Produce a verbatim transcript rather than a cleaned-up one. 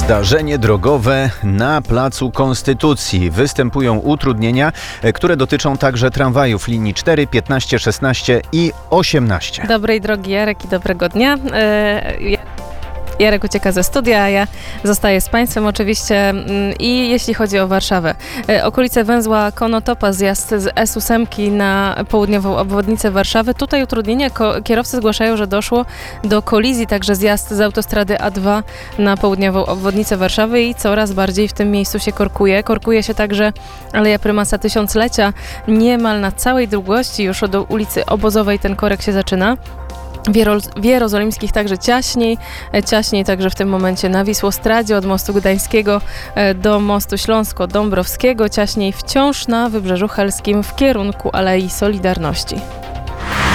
Zdarzenie drogowe na Placu Konstytucji. Występują utrudnienia, które dotyczą także tramwajów linii cztery, piętnaście, szesnaście i osiemnaście. Dobrej drogi Jarek i dobrego dnia. Jarek ucieka ze studia, a ja zostaję z Państwem oczywiście. I jeśli chodzi o Warszawę, okolice węzła Konotopa, zjazd z S osiem na południową obwodnicę Warszawy. Tutaj utrudnienia, kierowcy zgłaszają, że doszło do kolizji, także zjazd z autostrady A dwa na południową obwodnicę Warszawy i coraz bardziej w tym miejscu się korkuje. Korkuje się także Aleja Prymasa Tysiąclecia, niemal na całej długości, już od ulicy Obozowej ten korek się zaczyna. W Jerozolimskich także ciaśniej, ciaśniej także w tym momencie na Wisłostradzie od mostu Gdańskiego do mostu Śląsko-Dąbrowskiego, ciaśniej wciąż na Wybrzeżu Helskim w kierunku Alei Solidarności.